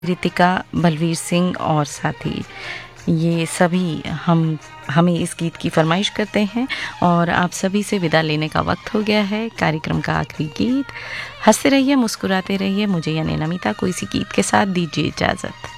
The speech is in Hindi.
रितिका, बलवीर सिंह और साथी, ये सभी हमें इस गीत की फरमाइश करते हैं और आप सभी से विदा लेने का वक्त हो गया है। कार्यक्रम का आखिरी गीत, हंसते रहिए मुस्कुराते रहिए, मुझे यानी नमिता को इसी गीत के साथ दीजिए इजाज़त।